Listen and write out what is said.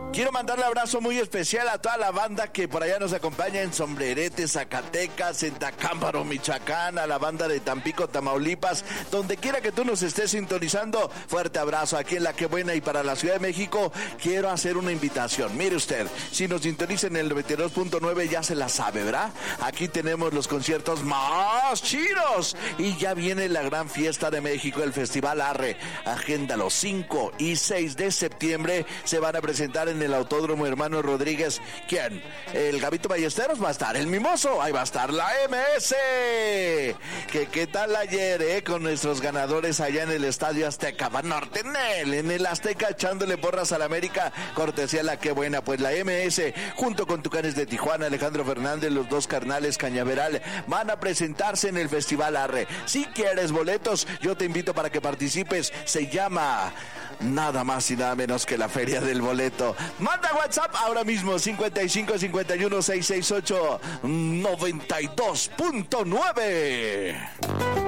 Quiero mandarle un abrazo muy especial a toda la banda que por allá nos acompaña en Sombrerete, Zacatecas, en Tacámbaro, Michoacán, a la banda de Tampico, Tamaulipas, donde quiera que tú nos estés sintonizando. Fuerte abrazo aquí en La Que Buena. Y para la Ciudad de México quiero hacer una invitación. Mire usted, si nos sintonizan en el 92.9 ya se la sabe, ¿verdad? Aquí tenemos los conciertos más chidos y ya viene la gran fiesta de México, el Festival Arre. Agéndalo, 5 y 6 de septiembre se van a presentar en el Autódromo Hermano Rodríguez. ¿Quién? El Gabito Ballesteros va a estar, el Mimoso, ahí va a estar la MS. ¿Qué tal ayer, con nuestros ganadores allá en el Estadio Azteca? Banorte, en el Azteca echándole porras a la América, cortesía La Que Buena. Pues la MS, junto con Tucanes de Tijuana, Alejandro Fernández, los dos carnales Cañaveral, van a presentarse en el Festival Arre. Si quieres boletos, yo te invito para que participes. Se llama nada más y nada menos que la Feria del Boleto. Manda WhatsApp ahora mismo, 55 51 668 92.9.